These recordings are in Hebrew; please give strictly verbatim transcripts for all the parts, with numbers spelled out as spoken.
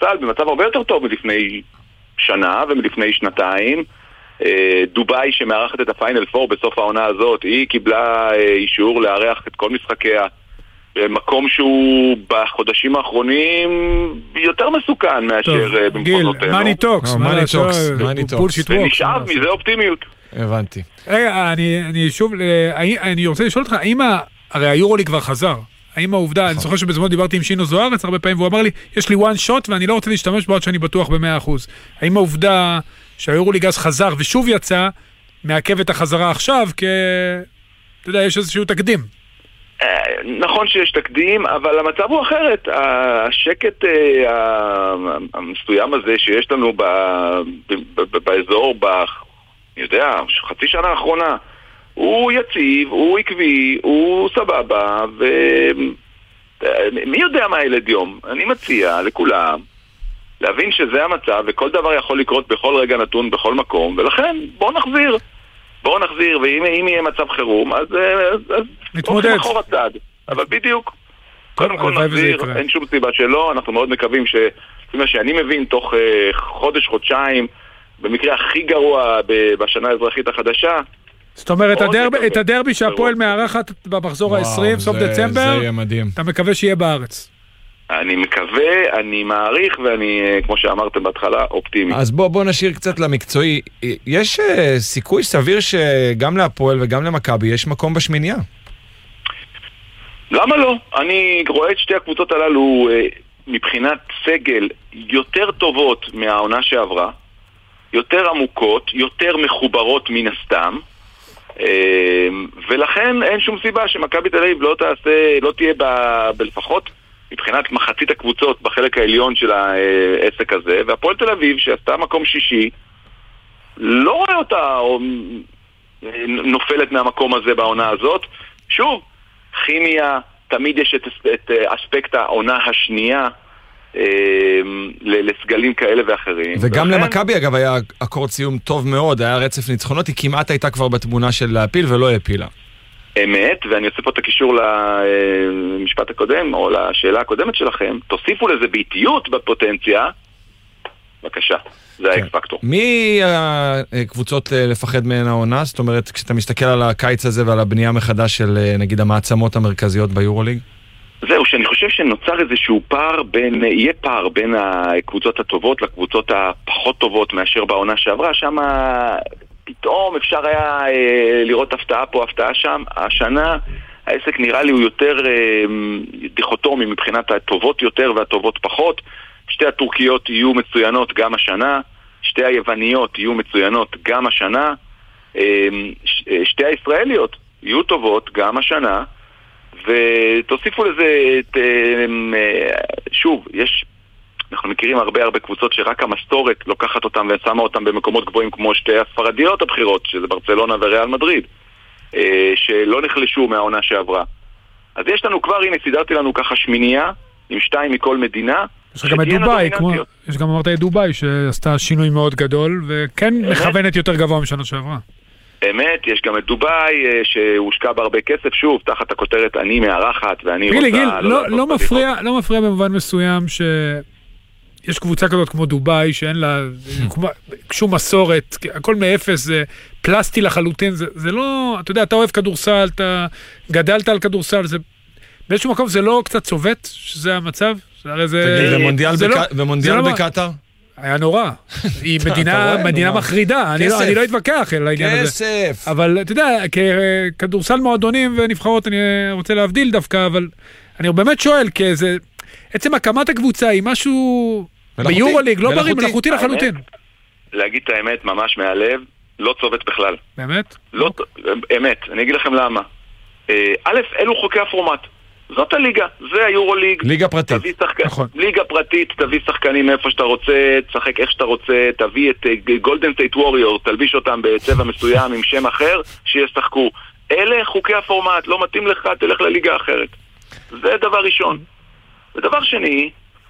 כדורסל במצב הרבה יותר טוב מלפני שנה ומלפני שנתיים. דובאי שמארחת את הפיינל פור בסוף העונה הזאת, היא קיבלה אישור לארח את כל משחקיה במקום שהוא בחודשים האחרונים יותר מסוכן מאשר במחוזותינו. גיל, מאני טוקס, מאני טוקס, מאני טוקס. ונשאב מזה אופטימיות. הבנתי. רגע, אני שוב, אני רוצה לשאול אותך, האם, הרי היורוליג כבר חזר, האם העובדה, אני זוכר שבזמן דיברתי עם שינו זוארץ הרבה פעמים, והוא אמר לי, יש לי one shot ואני לא רוצה להשתמש בעוד שאני בטוח ב-מאה אחוז. האם העובדה שהיורוליג אז חזר ושוב יצא, מעכב את החזרה עכשיו, כי, אתה יודע, יש איזשהו תקדים. נכון שיש תקדים, אבל המצב הוא אחרת. השקט המסוים הזה שיש לנו באזור, אני יודע, חצי שנה האחרונה, הוא יציב, הוא עקבי, הוא סבבה, ומי יודע מה ילד יום? אני מציע לכולם להבין שזה המצב, וכל דבר יכול לקרות בכל רגע נתון, בכל מקום, ולכן בואו נחזיר. בואו נחזיר, ואם יהיה מצב חירום, אז נתמודד. הולכים אחורה צעד. אבל בדיוק, קודם כל נחזיר, אין שום סיבה שלא, אנחנו מאוד מקווים ש... לפי שאני מבין, תוך חודש, חודשיים, במקרה הכי גרוע בשנה האזרחית החדשה. זאת אומרת, את הדרבי שהפועל מארחת במחזור ה-עשרים, סוף דצמבר, אתה מקווה שיהיה בארץ. אני מקווה, אני מעריך, ואני, כמו שאמרתם בהתחלה, אופטימי. אז בוא, בוא נשאיר קצת למקצועי. יש סיכוי סביר שגם להפועל וגם למכבי יש מקום בשמינייה? למה לא? אני רואה את שתי הקבוצות הללו מבחינת סגל יותר טובות מהעונה שעברה, יותר עמוקות, יותר מחוברות מן הסתם, ולכן אין שום סיבה שמכבי תל אביב לא תעשה, לא תהיה בלפחות מבחינת מחצית הקבוצות בחלק העליון של העסק הזה, והפועל תל אביב שעשתה מקום שישי לא רואה אותה נופלת מהמקום הזה בעונה הזאת. שוב, כימיה, תמיד יש את, את אספקט העונה השנייה לסגלים כאלה ואחרים. וגם ולכן... למכבי אגב היה אקורד סיום טוב מאוד, היה רצף ניצחונות, היא כמעט הייתה כבר בתמונה של להפיל ולא הפילה. אמת, ואני אוסיף פה את הקישור למשפט הקודם, או לשאלה הקודמת שלכם, תוסיפו לזה ביתיות בפוטנציה, בבקשה, זה האקס פקטור. מי הקבוצות לפחד מהן העונה? זאת אומרת, כשאתה מסתכל על הקיץ הזה ועל הבנייה מחדש של נגיד המעצמות המרכזיות ביורוליג? זהו, שאני חושב שנוצר איזשהו פער בין, יהיה פער בין הקבוצות הטובות לקבוצות הפחות טובות מאשר בעונה שעברה, שם פתאום אפשר היה אה, לראות הפתעה פה, הפתעה שם. השנה העסק נראה לי הוא יותר אה, דיכוטומי מבחינת הטובות יותר והטובות פחות. שתי הטורקיות יהיו מצוינות גם השנה, שתי היווניות יהיו מצוינות גם השנה, אה, ש, שתי הישראליות יהיו טובות גם השנה, ותוסיפו לזה את, אה, שוב, יש... אנחנו מכירים הרבה הרבה קבוצות שרק המסורת לוקחת אותם ושמה אותם במקומות גבוהים כמו שתי הספרדיות הבחירות, שזה ברצלונה וריאל מדריד, שלא נחלשו מהעונה שעברה. אז יש לנו כבר, הנה, סידרתי לנו ככה שמינייה, עם שתיים מכל מדינה. יש גם את דובאי, כמו, יש גם אמרת את דובאי, שעשתה שינוי מאוד גדול, וכן מכוונת יותר גבוה משנה שעברה. אמת, יש גם את דובאי, שהושקע בהרבה כסף, שוב, תחת הכותרת אני מארחת, ואני רוצה... גיל, גיל, לא, לא מפריע, לא מפריע במובן מסוים ש... יש קבוצה כזאת כמו דובאי, שאין לה שום מסורת, הכל מאפס, זה פלסטי לחלוטין, זה, זה לא, אתה יודע, אתה אוהב כדורסל, אתה גדלת על כדורסל, זה, באיזשהו מקום זה לא קצת צובט, שזה המצב? הרי זה... תגיד, ומונדיאל, זה בק... לא, ומונדיאל זה בקטר? היה נורא. היא מדינה, מדינה מחרידה, אני לא, אני לא אתווכח על העניין הזה. כסף! אבל אתה יודע, כדורסל מועדונים ונבחרות, אני רוצה להבדיל דווקא, אבל אני באמת שואל, כי זה... עצם הקמת הקבוצה היא משהו ביורוליג, לא בריא, מלאכותי לחלוטין. להגיד את האמת ממש מהלב, לא צובט בכלל. באמת? לא, אמת, אני אגיד לכם למה. א', אלו חוקי הפורמט. זאת הליגה, זה היורוליג. ליגה פרטית. נכון. ליגה פרטית, תביא שחקנים איפה שאתה רוצה, תשחק איך שאתה רוצה, תביא את גולדן סטייט ווריור, תלביש אותם בצבע מסוים עם שם אחר, שישחקו. אלה חוקי הפורמט, לא מתאים לך, תלך לליגה אחרת. זה דבר ראשון. ודבר שני,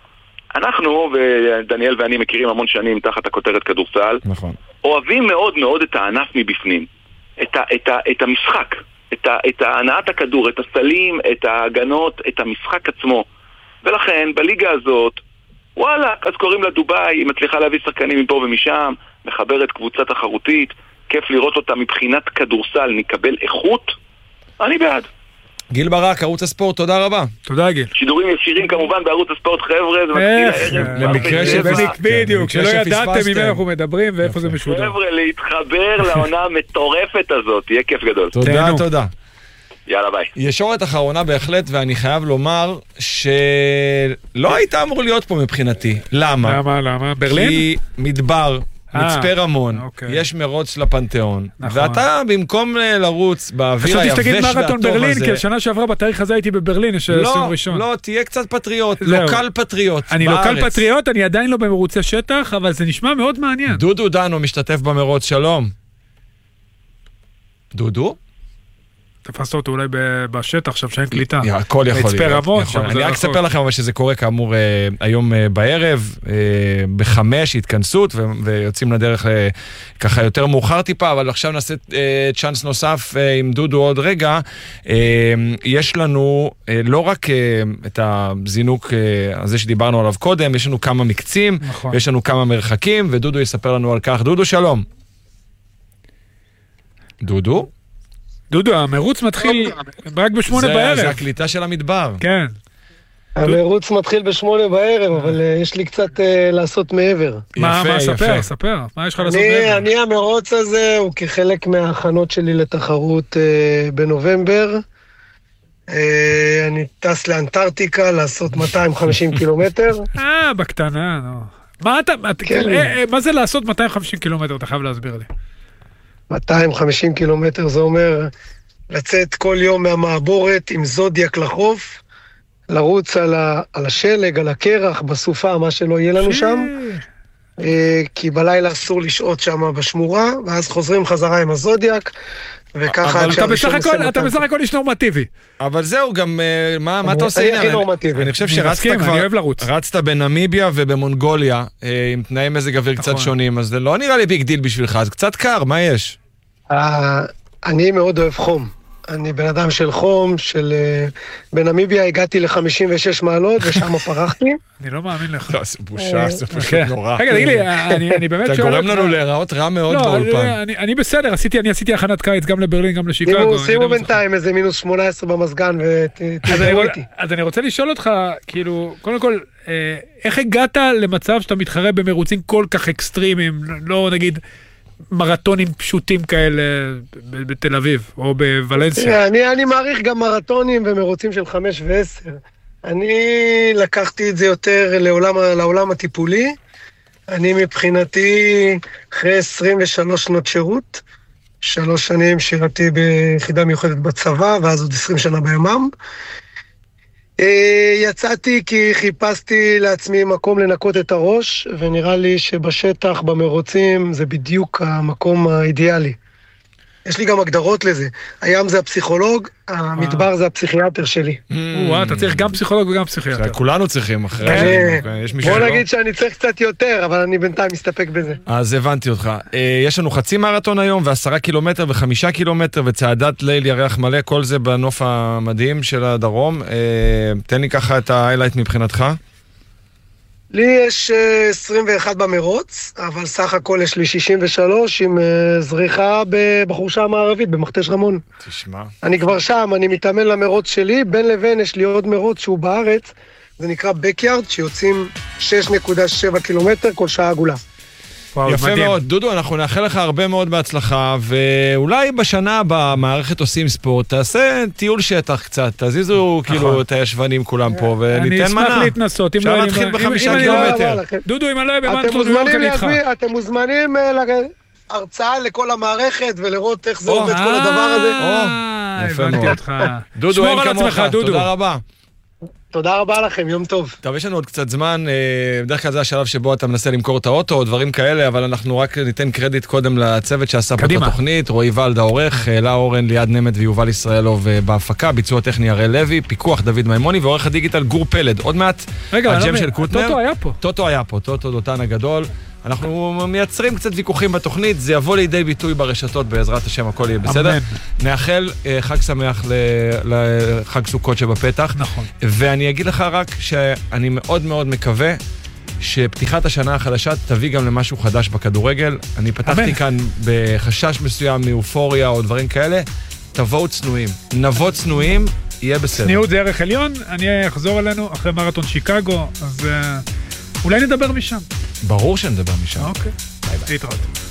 אנחנו ודניאל ואני מכירים המון שנים תחת הכותרת כדורסל, נכון. אוהבים מאוד מאוד את הענף מבפנים, את, ה, את, ה, את המשחק, את, ה, את הנעת הכדור, את הסלים, את ההגנות, את המשחק עצמו. ולכן בליגה הזאת וואלה, אז קוראים לה דוביי, היא מצליחה להביא שחקנים מפה ומשם, מחברת קבוצה תחרותית, כיף לראות אותה מבחינת כדורסל, נקבל איכות, אני בעד. גיל ברק, ערוץ הספורט, תודה רבה. תודה גיל. שידורים ישירים כמובן בערוץ הספורט, חבר'ה, זה מתחיל הערב. למקרה שפספסתם. בדיוק, שלא ידעתם אם אנחנו מדברים ואיפה זה משודר. חבר'ה, להתחבר לעונה המטורפת הזאת, יהיה כיף גדול. תודה, תודה. יאללה, ביי. ישורת אחרונה בהחלט, ואני חייב לומר שלא היית אמור להיות פה מבחינתי. למה? למה, למה? ברלין? כי מדבר, מצפה רמון, יש מרוץ לפנתיאון, ואתה במקום לרוץ באוויר היבש והטוב הזה... חשבתי שתגיד מרתון ברלין, כי השנה שעברה בתאריך הזה הייתי בברלין, יש סיום ראשון. לא, תהיה קצת פטריוט, לוקל פטריוט בארץ. אני לוקל פטריוט, אני עדיין לא במרוצי שטח, אבל זה נשמע מאוד מעניין. דודו דנו משתתף במרוץ, שלום. דודו? תפסת אותו אולי בשטח, עכשיו שאין קליטה. הכל יכול להיות. אני רק אספר לכם אבל שזה קורה כאמור היום בערב, בחמש התכנסות, ויוצאים לדרך ככה יותר מאוחר טיפה, אבל עכשיו נעשה צ'אנס נוסף עם דודו עוד רגע. יש לנו לא רק את הזינוק הזה שדיברנו עליו קודם, יש לנו כמה מקצים, ויש לנו כמה מרחקים, ודודו יספר לנו על כך. דודו, שלום. דודו? דודו, המרוץ מתחיל רק בשמונה בערב. זה הקליטה של המדבר. כן. המרוץ מתחיל בשמונה בערב, אבל יש לי קצת לעשות מעבר. מה, מה, ספר, ספר. מה יש לך לעשות מעבר? אני, המרוץ הזה הוא כחלק מההכנות שלי לתחרות בנובמבר. אני טס לאנטארקטיקה לעשות מאתיים וחמישים קילומטר. אה, בקטנה, נו. מה אתה, מה זה לעשות מאתיים וחמישים קילומטר? אתה חייב להסביר לי. מאתיים וחמישים קילומטר זה אומר לצאת כל יום מהמעבורת עם זודיאק לחוף, לרוץ על, ה, על השלג, על הקרח, בסופה, מה שלא יהיה לנו שם, כי בלילה אסור לשעות שם בשמורה, ואז חוזרים חזרה עם הזודיאק, וככה... אבל אתה בסך הכל, אתה בסך הכל איש נורמטיבי. אבל זהו, גם, מה, מה אתה עושה? אני הכי נורמטיבי. אני חושב שרצת כבר, רצת בנמיביה ובמונגוליה, עם תנאי מזג אוויר קצת שונים, אז זה לא נראה לי ביג דיל בשבילך, אז קצת קר, מה יש? אני מאוד אוהב חום. אני בן אדם של חום, של... בנמיביה הגעתי ל-חמישים ושש מעלות, ושם פרחתי. אני לא מאמין לך. לא, זה בושה, זה פשוט נורא. רגע, תגיד לי, אני באמת שואל... אתה גורם לנו להיראות רע מאוד באולפן. אני בסדר, אני עשיתי הכנת קיץ גם לברלין, גם לשיקגו. שימו בינתיים איזה מינוס שמונה עשרה במזגן, ותדעו איתי. אז אני רוצה לשאול אותך, כאילו, קודם כל, איך הגעת למצב שאתה מתחרה במרוצים כל כך אקסטרימיים, לא נגיד... מרתונים פשוטים כאלה בתל אביב או בוולנסיה? אני, אני מעריך גם מרתונים ומרוצים של חמש ועשר. אני לקחתי את זה יותר לעולם, לעולם הטיפולי. אני מבחינתי אחרי עשרים ושלוש שנות שירות, שלוש שנים שירתי ביחידה מיוחדת בצבא, ואז עוד עשרים שנה בימ"מ. יצאתי כי חיפשתי לעצמי מקום לנקות את הראש, ונראה לי שבשטח, במרוצים, זה בדיוק המקום האידיאלי. יש לי גם הגדרות לזה. הים זה הפסיכולוג, המדבר זה הפסיכיאטר שלי. וואו, אתה צריך גם פסיכולוג וגם פסיכיאטר. כולנו צריכים אחרי. בוא נגיד שאני צריך קצת יותר, אבל אני בינתיים מסתפק בזה. אז הבנתי אותך. יש לנו חצי מרתון היום, ועשרה קילומטר וחמישה קילומטר, וצעדת ליל ירח מלא, כל זה בנוף המדהים של הדרום. תן לי ככה את ההיילייט מבחינתך. לי יש עשרים ואחת במרוץ, אבל סך הכל יש לי שישים ושלוש עם זריחה בחורשה המערבית, במכתש רמון. תשמע. אני כבר שם, אני מתאמן למרוץ שלי, בין לבין יש לי עוד מרוץ שהוא בארץ, זה נקרא בקיארד, שיוצאים שש נקודה שבע קילומטר כל שעה עגולה. יפה מאוד. דודו, אנחנו נאחל לך הרבה מאוד בהצלחה, ואולי בשנה במערכת עושים ספורט, תעשה טיול שטח קצת, תזיזו כאילו את הישבנים כולם פה, וניתן מנה. אני אשמח להתנסות. אפשר להתחיל בחמישה קילומטר. דודו, אם אני לא אהיה במנטרוד, הוא לא כאן איתך. אתם מוזמנים להרצאה לכל המערכת, ולראות איך זה עובד כל הדבר הזה. יפה מאוד. דודו, אין כמוך, תודה רבה. תודה רבה לכם, יום טוב. טוב, יש לנו עוד קצת זמן, בדרך כלל זה השלב שבו אתה מנסה למכור את האוטו או דברים כאלה, אבל אנחנו רק ניתן קרדיט קודם לצוות שעשה פה את התוכנית, רועי ולד העורך, אלה אורן, ליעד נמד ויובל ישראלוב בהפקה, ביצוע טכני הראל לוי, פיקוח דוד מימוני ועורך הדיגיטל גור פלד. עוד מעט, הג'ם של קוטנר. טוטו היה פה. טוטו היה פה, טוטו דותן הגדול. אנחנו מייצרים קצת ויכוחים בתוכנית, זה יבוא לידי ביטוי ברשתות, בעזרת השם הכל יהיה בסדר. אמן. נאחל אה, חג שמח לחג סוכות שבפתח. נכון. ואני אגיד לך רק שאני מאוד מאוד מקווה שפתיחת השנה החדשה תביא גם למשהו חדש בכדורגל. אני פתחתי כאן בחשש מסוים מאופוריה או דברים כאלה. תבואו צנועים, נבוא צנועים, יהיה בסדר. צניעות זה ערך עליון, אני אחזור אלינו אחרי מרתון שיקגו, אז אולי נדבר משם. ברור שנדבר משם. אוקיי, להתראות.